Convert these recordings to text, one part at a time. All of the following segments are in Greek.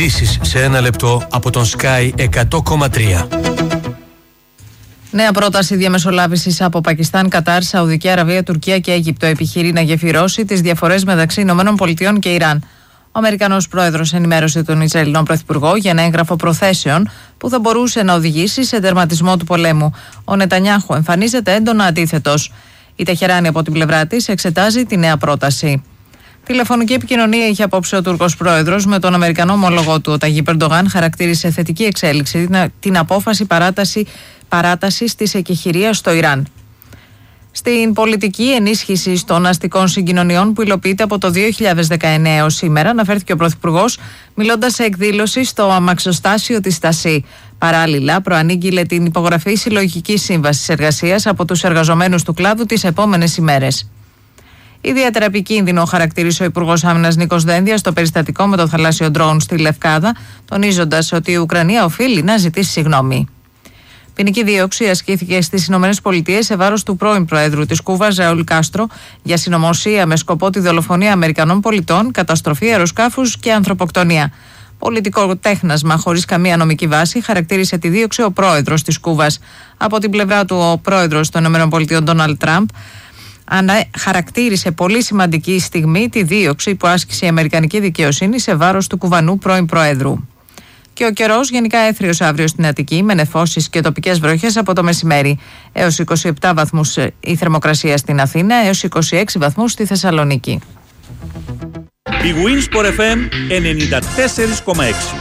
Ειδήσεις σε ένα λεπτό από τον Sky 100,3. Νέα πρόταση διαμεσολάβησης από Πακιστάν, Κατάρ, Σαουδική Αραβία, Τουρκία και Αίγυπτο επιχειρεί να γεφυρώσει τις διαφορές μεταξύ ΗΠΑ και Ιράν. Ο Αμερικανός πρόεδρος ενημέρωσε τον Ισραηλινό πρωθυπουργό για ένα έγγραφο προθέσεων που θα μπορούσε να οδηγήσει σε τερματισμό του πολέμου. Ο Νετανιάχου εμφανίζεται έντονα αντίθετος. Η Τεχεράνη από την πλευρά της εξετάζει τη νέα πρόταση. Τηλεφωνική επικοινωνία είχε απόψε ο Τούρκος πρόεδρος με τον Αμερικανό ομόλογό του. Ο Ταγίπ Ερντογάν χαρακτήρισε θετική εξέλιξη την απόφαση παράτασης της εκεχηρίας στο Ιράν. Στην πολιτική ενίσχυση των αστικών συγκοινωνιών που υλοποιείται από το 2019 έως σήμερα, αναφέρθηκε ο Πρωθυπουργός μιλώντας σε εκδήλωση στο αμαξοστάσιο της Στασί. Παράλληλα, προανήγγειλε την υπογραφή συλλογικής σύμβασης εργασίας από τους εργαζομένους του κλάδου τις επόμενες ημέρες. Ιδιαίτερα επικίνδυνο χαρακτήρισε ο Υπουργός Άμυνας Νίκος Δένδιας το περιστατικό με το θαλάσσιο ντρόουν στη Λευκάδα, τονίζοντας ότι η Ουκρανία οφείλει να ζητήσει συγγνώμη. Ποινική δίωξη ασκήθηκε στις ΗΠΑ σε βάρος του πρώην Προέδρου της Κούβας, Ραούλ Κάστρο, για συνωμοσία με σκοπό τη δολοφονία Αμερικανών πολιτών, καταστροφή αεροσκάφους και ανθρωποκτονία. Πολιτικό τέχνασμα χωρίς καμία νομική βάση χαρακτήρισε τη δίωξη ο πρόεδρος της Κούβας. Από την πλευρά του, ο πρόεδρος των ΗΠΑ, Ντόναλντ Τραμπ, χαρακτήρισε πολύ σημαντική στιγμή τη δίωξη που άσκησε η Αμερικανική δικαιοσύνη σε βάρος του Κουβανού πρώην Προέδρου. Και ο καιρός γενικά έθριος αύριο στην Αττική με νεφώσεις και τοπικές βροχές από το μεσημέρι. Έως 27 βαθμούς η θερμοκρασία στην Αθήνα, έως 26 βαθμούς στη Θεσσαλονίκη. Η Winsport FM 94,6.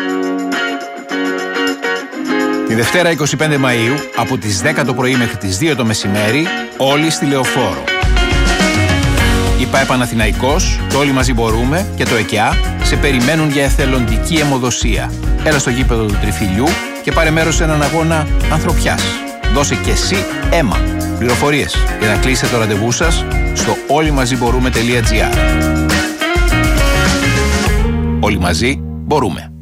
Τη Δευτέρα 25 Μαΐου από τις 10 το πρωί μέχρι τις 2 το μεσημέρι, όλοι στη Λεωφόρο. Η ΠΑΕ Παναθηναϊκός, το Όλοι Μαζί Μπορούμε και το ΕΚΙΑ σε περιμένουν για εθελοντική αιμοδοσία. Έλα στο γήπεδο του Τριφυλιού και πάρε μέρος σε έναν αγώνα ανθρωπιάς. Δώσε και εσύ αίμα. Πληροφορίες για να κλείσετε το ραντεβού σας στο όλοιμαζιμπορούμε.gr. Όλοι μαζί μπορούμε.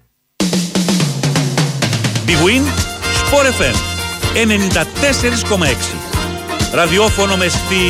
Big Win Sport FM 94,6. Ραδιόφωνο με